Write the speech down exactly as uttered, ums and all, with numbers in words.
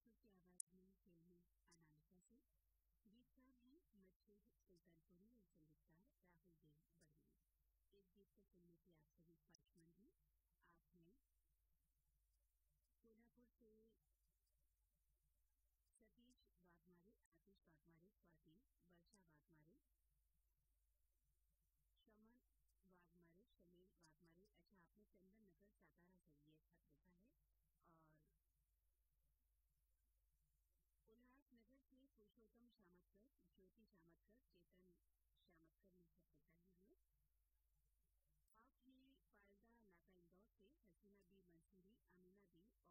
ईश्वर की आवाज में फिल्मी अनामिका से गीतकार हैं मच्छिद सुल्तानपुरी और संगीतकार राहुल देव बर्मन। इस गीत को सुनने की आप सभी ख्वाहिशमंद हैं। आप हैं कोल्हापुर से सतीश वाघमारे, आतिश वाघमारे, स्वाति, वर्षा वाघमारे, शमन वाघमारे, शमील वाघमारे। अच्छा, आपने चंदन नगर सातारा से ये खत लिखा है। और उल्लासनगर से पुरुषोत्तम शामतकर, ज्योति शामतकर, चेतन शामतकर ने खत लिखा है हमें। आप हैं पायदा लाका इंदौर से हसीना बी मंसूरी, अमीना बी